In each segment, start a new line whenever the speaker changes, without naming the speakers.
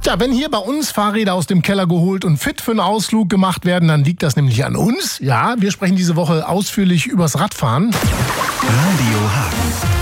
Ja, wenn hier bei uns Fahrräder aus dem Keller geholt und fit für einen Ausflug gemacht werden, dann liegt das nämlich an uns. Ja, wir sprechen diese Woche ausführlich übers Radfahren.
Radio Hagen.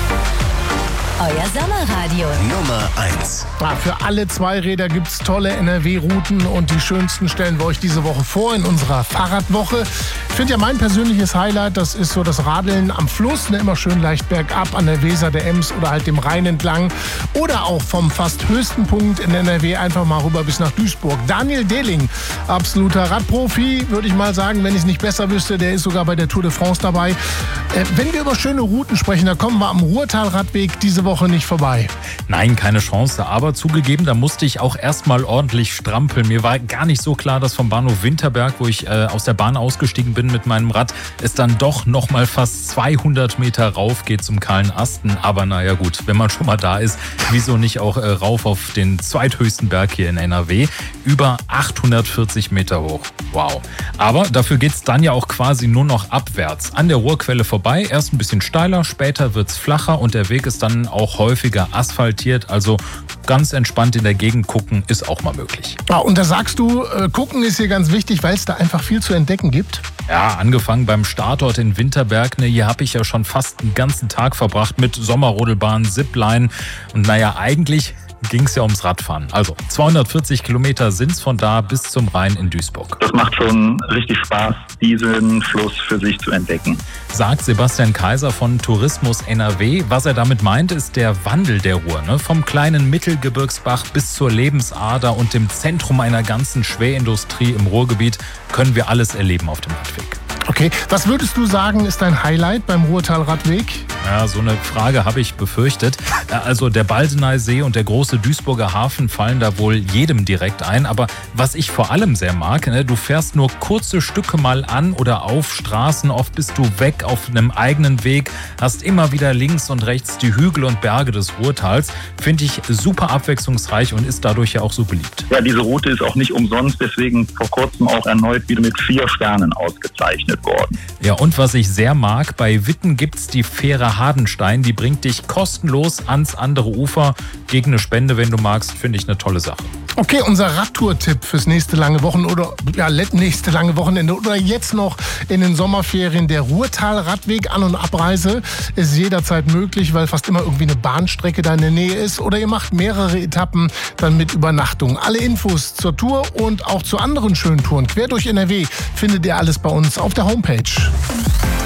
Euer Sommerradio.
Nummer 1.
Ja, für alle Zweiräder gibt's tolle NRW-Routen und die schönsten stellen wir euch diese Woche vor in unserer Fahrradwoche. Ich finde ja mein persönliches Highlight, das ist so das Radeln am Fluss, immer schön leicht bergab an der Weser, der Ems oder halt dem Rhein entlang. Oder auch vom fast höchsten Punkt in NRW einfach mal rüber bis nach Duisburg. Daniel Dehling, absoluter Radprofi, würde ich mal sagen, wenn ich es nicht besser wüsste, der ist sogar bei der Tour de France dabei. Wenn wir über schöne Routen sprechen, da kommen wir am Ruhrtal-Radweg diese Woche nicht vorbei.
Nein, keine Chance, aber zugegeben, da musste ich auch erstmal ordentlich strampeln. Mir war gar nicht so klar, dass vom Bahnhof Winterberg, wo ich aus der Bahn ausgestiegen bin mit meinem Rad, es dann doch noch mal fast 200 Meter rauf geht zum Kahlen Asten. Aber naja gut, wenn man schon mal da ist, wieso nicht auch rauf auf den zweithöchsten Berg hier in NRW? Über 840 Meter hoch. Wow. Aber dafür geht's dann ja auch quasi nur noch abwärts. An der Ruhrquelle vorbei, erst ein bisschen steiler, später wird's flacher und der Weg ist dann auch häufiger asphaltiert. Also ganz entspannt in der Gegend gucken ist auch mal möglich.
Ja, und da sagst du, gucken ist hier ganz wichtig, weil es da einfach viel zu entdecken gibt.
Ja, angefangen beim Startort in Winterberg. Hier habe ich ja schon fast den ganzen Tag verbracht mit Sommerrodelbahn, Zipline. Und naja, eigentlich ging es ja ums Radfahren. Also 240 Kilometer sind es von da bis zum Rhein in Duisburg.
Das macht schon richtig Spaß, diesen Fluss für sich zu entdecken.
Sagt Sebastian Kaiser von Tourismus NRW. Was er damit meint, ist der Wandel der Ruhr. Vom kleinen Mittelgebirgsbach bis zur Lebensader und dem Zentrum einer ganzen Schwerindustrie im Ruhrgebiet können wir alles erleben auf dem Radweg.
Okay, was würdest du sagen, ist dein Highlight beim Ruhrtal-Radweg?
Ja, so eine Frage habe ich befürchtet. Also der Baldeneysee und der große Duisburger Hafen fallen da wohl jedem direkt ein. Aber was ich vor allem sehr mag, du fährst nur kurze Stücke mal an oder auf Straßen. Oft bist du weg auf einem eigenen Weg, hast immer wieder links und rechts die Hügel und Berge des Ruhrtals. Finde ich super abwechslungsreich und ist dadurch ja auch so beliebt.
Ja, diese Route ist auch nicht umsonst, deswegen vor kurzem auch erneut wieder mit 4 Sternen ausgezeichnet worden.
Ja, und was ich sehr mag, bei Witten gibt's die Fähre Hardenstein, die bringt dich kostenlos ans andere Ufer gegen eine Spende, wenn du magst, finde ich eine tolle Sache.
Okay, unser Radtour-Tipp fürs nächste lange Wochenende oder jetzt noch in den Sommerferien. Der Ruhrtal-Radweg An- und Abreise ist jederzeit möglich, weil fast immer irgendwie eine Bahnstrecke da in der Nähe ist. Oder ihr macht mehrere Etappen dann mit Übernachtung. Alle Infos zur Tour und auch zu anderen schönen Touren quer durch NRW findet ihr alles bei uns auf der Homepage.